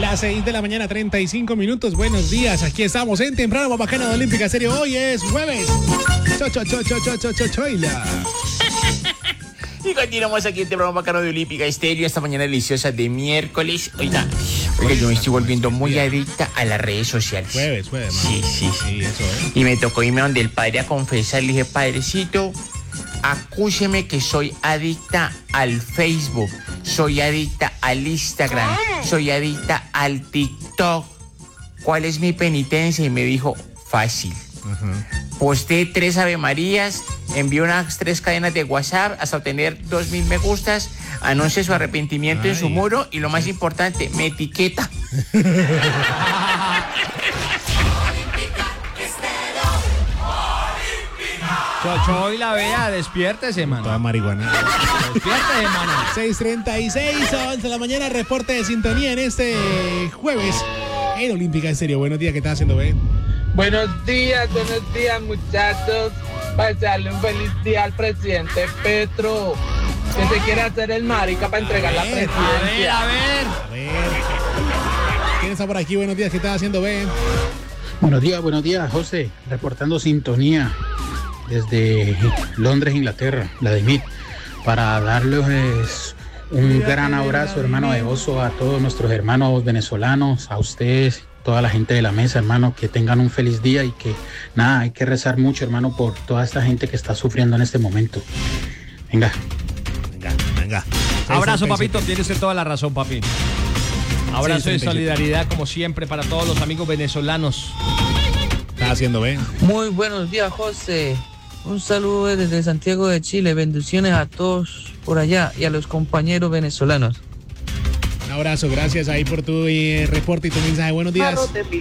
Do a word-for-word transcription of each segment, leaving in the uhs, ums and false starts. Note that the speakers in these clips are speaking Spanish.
Las seis de la mañana, treinta y cinco minutos. Buenos días, aquí estamos en Temprano Bacana de Olímpica Estéreo. Hoy es jueves. Cho, cho, cho, cho, cho, cho, cho, choila. Y continuamos aquí en Temprano Bacano de Olímpica Estéreo. Esta mañana deliciosa de miércoles. Oiga, oiga, yo me estoy volviendo muy adicta a las redes sociales. Jueves, jueves. Sí, sí, Sí, eso es. Y me tocó irme donde el padre a confesar. Le dije, padrecito, acúseme que soy adicta al Facebook, soy adicta al Instagram, soy adicta al TikTok. ¿Cuál es mi penitencia? Y me dijo, fácil. Uh-huh. Posté tres Ave Marías, envié unas tres cadenas de WhatsApp hasta obtener dos mil me gustas, anuncia su arrepentimiento Ay. en su muro y lo más importante, me etiqueta. Chocho y la vea, despiértese, mano. Toda marihuana. Despiértese, mano. seis treinta y seis, once de la mañana, reporte de sintonía en este jueves en Olímpica Estéreo. Buenos días, ¿qué estás haciendo, Ben? Buenos días, buenos días, muchachos. Para desearle un feliz día al presidente Petro, que se quiere hacer el marica para entregar la presidencia. A ver, a ver. A ver. ¿Quién está por aquí? Buenos días, ¿qué estás haciendo, Ben? Buenos días, buenos días, José. Reportando sintonía desde Londres, Inglaterra, la de Mit, para darles un gran abrazo, hermano, de gozo a todos nuestros hermanos venezolanos, a ustedes, toda la gente de la mesa, hermano, que tengan un feliz día y que, nada, hay que rezar mucho, hermano, por toda esta gente que está sufriendo en este momento. Venga. Venga, venga. Abrazo, papito, tienes toda la razón, papi. Abrazo de solidaridad, como siempre, para todos los amigos venezolanos. ¿Qué estás haciendo, Ben? Muy buenos días, José. Un saludo desde Santiago de Chile. Bendiciones a todos por allá y a los compañeros venezolanos. Un abrazo, gracias ahí por tu eh, reporte y tu mensaje. Buenos días.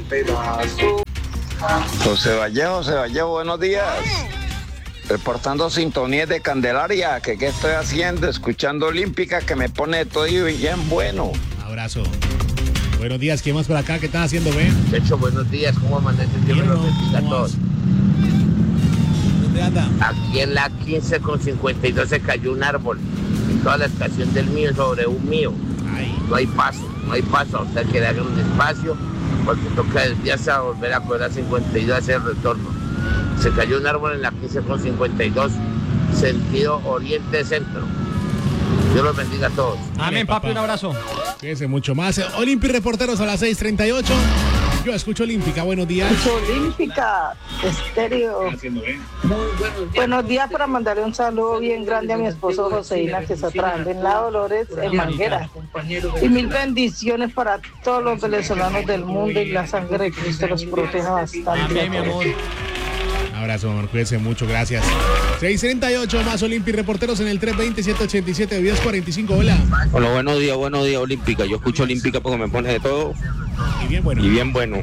José Vallejo, José Vallejo, buenos días. Reportando sintonía de Candelaria, que qué estoy haciendo, escuchando Olímpica, que me pone todo bien bueno. Un abrazo. Buenos días, ¿quién más por acá? ¿Qué estás haciendo, Ben? De hecho, buenos días, ¿cómo amanecen? Dios los bendiga a todos. ¿Dónde anda? Aquí en la quince con cincuenta y dos se cayó un árbol. En toda la estación del mío sobre un mío. Ay. No hay paso, no hay paso. O sea, que le hagan un espacio porque toca desviarse a volver a coger a cincuenta y dos a hacer retorno. Se cayó un árbol en la quince con cincuenta y dos, sentido oriente-centro. Dios los bendiga a todos. Amén, papi, un abrazo. Cuídense mucho más. Olímpica Reporteros a las seis treinta y ocho. Yo escucho Olímpica, buenos días. Olímpica Estéreo. Buenos días, para mandarle un saludo bien grande a mi esposo Joseína, que está trabajando en La Dolores, en Manguera. Y mil bendiciones para todos los venezolanos del mundo, y la sangre de Cristo los proteja bastante. Amén, mi amor. Un abrazo, amor, cuídense mucho, gracias. seis treinta y ocho más Olímpica Reporteros en el tres veinte, ciento ochenta y siete, diez cuarenta y cinco, hola. Hola, buenos días, buenos días, Olímpica. Yo escucho Olímpica porque me pone de todo. Y bien bueno. Y bien bueno.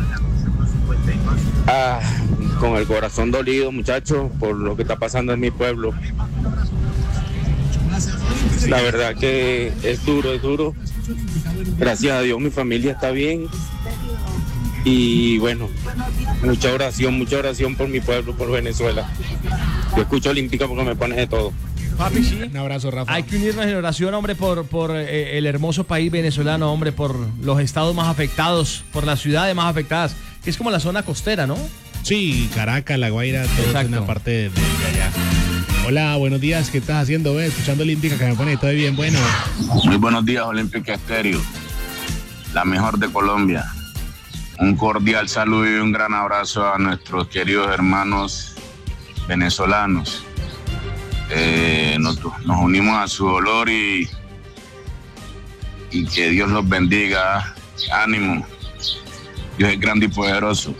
Ah, con el corazón dolido, muchachos, por lo que está pasando en mi pueblo. La verdad que es duro, es duro. Gracias a Dios mi familia está bien. Y bueno, mucha oración, mucha oración por mi pueblo, por Venezuela. Yo escucho Olímpica porque me pone de todo. Papi, sí. Un abrazo, Rafa. Hay que unirnos en oración, hombre, por, por eh, el hermoso país venezolano, hombre, por los estados más afectados, por las ciudades más afectadas, que es como la zona costera, ¿no? Sí, Caracas, La Guaira, todo es una parte de, de allá. Hola, buenos días, ¿qué estás haciendo, ve? Escuchando Olímpica, que me pone todo bien bueno. Muy buenos días, Olímpica Estéreo, la mejor de Colombia. Un cordial saludo y un gran abrazo a nuestros queridos hermanos venezolanos. Eh, nos, nos unimos a su dolor y, y que Dios los bendiga. Ánimo. Dios es grande y poderoso.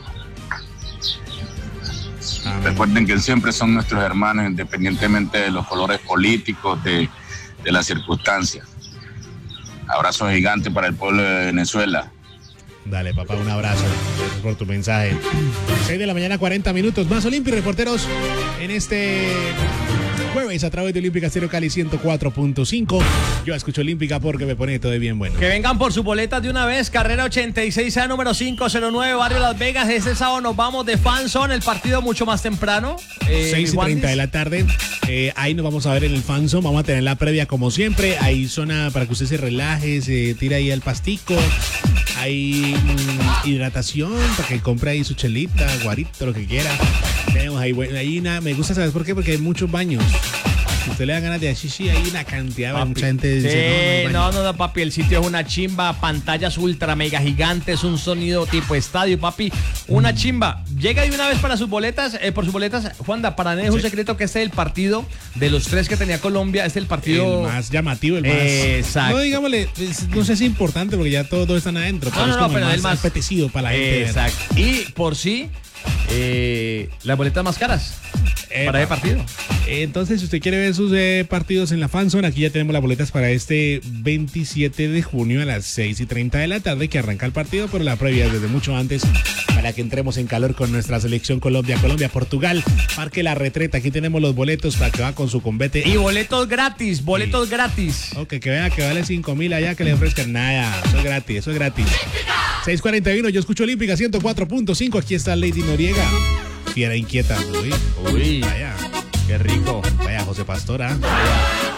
Amén. Recuerden que siempre son nuestros hermanos, independientemente de los colores políticos, de, de las circunstancias. Abrazo gigante para el pueblo de Venezuela. Dale, papá, un abrazo. Gracias por tu mensaje. seis de la mañana, cuarenta minutos. Más Olímpica Reporteros en este jueves a través de Olímpica Estéreo Cali ciento cuatro punto cinco. Yo escucho Olímpica porque me pone todo bien bueno. Que vengan por sus boletas de una vez. Carrera ochenta y seis A, número quinientos nueve, Barrio Las Vegas. Este sábado nos vamos de Fanzone, el partido mucho más temprano. Eh, seis y treinta de la tarde. Eh, ahí nos vamos a ver en el Fanzone. Vamos a tener la previa como siempre. Hay zona para que usted se relaje, se tire ahí al pastico. hay mm, hidratación para que compre ahí su chelita, guarito, lo que quiera. Tenemos ahí, bueno, ahí una, me gusta, ¿sabes por qué? Porque hay muchos baños. Si usted le da ganas de hacer sí, hay una cantidad, papi. Mucha gente dice, sí, no, no, no, no, no, papi, el sitio es una chimba, pantallas ultra mega gigantes, un sonido tipo estadio, papi, una mm. chimba. Llega de una vez para sus boletas, eh, por sus boletas, Juanda, para nadie es sí. un secreto que este es el partido de los tres que tenía Colombia, este es el partido... El más llamativo, el más... Eh, exacto. No, digámosle, no sé si es importante porque ya todos, todos están adentro, pero no, no, es como no, pero el el más, más apetecido para la gente. Exacto. Y por sí, eh, las boletas más caras. Eh, para el partido. Entonces, si usted quiere ver sus eh, partidos en la fanzone, aquí ya tenemos las boletas para este veintisiete de junio a las seis y treinta de la tarde, que arranca el partido, pero la previa desde mucho antes, para que entremos en calor con nuestra selección Colombia, Colombia, Portugal, Parque La Retreta. Aquí tenemos los boletos para que va con su convete. Y boletos gratis, boletos sí. gratis. Ok, que vea que vale cinco mil allá, que le ofrezcan nada. Eso es gratis, eso es gratis. seis cuarenta y uno, yo escucho Olímpica ciento cuatro punto cinco. Aquí está Lady Noriega. Fiera inquieta. Uy, uy, vaya. Qué rico. Vaya, José Pastora. Vaya.